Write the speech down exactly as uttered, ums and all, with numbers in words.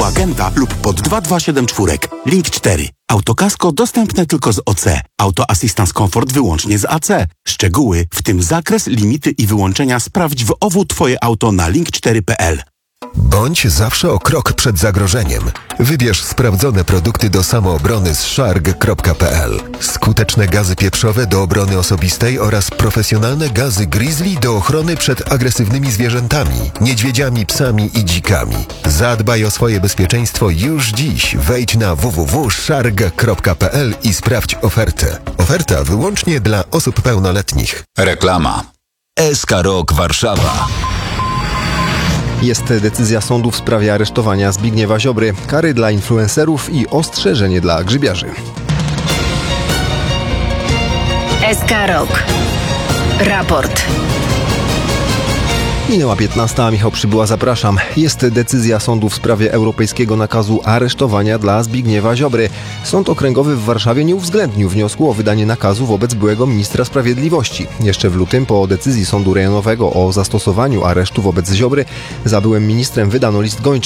agenta lub pod dwa dwa siedem cztery. Link cztery. Autokasko dostępne tylko z O C. Auto Assistance Comfort wyłącznie z A C. Szczegóły, w tym zakres, limity i wyłączenia sprawdź w O W Twoje auto na link cztery kropka p l. Bądź zawsze o krok przed zagrożeniem. Wybierz sprawdzone produkty do samoobrony z szarg kropka p l. Skuteczne gazy pieprzowe do obrony osobistej oraz profesjonalne gazy Grizzly do ochrony przed agresywnymi zwierzętami, niedźwiedziami, psami i dzikami. Zadbaj o swoje bezpieczeństwo już dziś. Wejdź na w w w kropka szarg kropka p l i sprawdź ofertę. Oferta wyłącznie dla osób pełnoletnich. Reklama. S K Rok Warszawa. Jest decyzja sądu w sprawie aresztowania Zbigniewa Ziobry, kary dla influencerów i ostrzeżenie dla grzybiarzy. S K Rok. Raport. Minęła piętnasta, Michał Przybyła, zapraszam. Jest decyzja sądu w sprawie europejskiego nakazu aresztowania dla Zbigniewa Ziobry. Sąd Okręgowy w Warszawie nie uwzględnił wniosku o wydanie nakazu wobec byłego ministra sprawiedliwości. Jeszcze w lutym, po decyzji sądu rejonowego o zastosowaniu aresztu wobec Ziobry, za byłym ministrem wydano list gończy.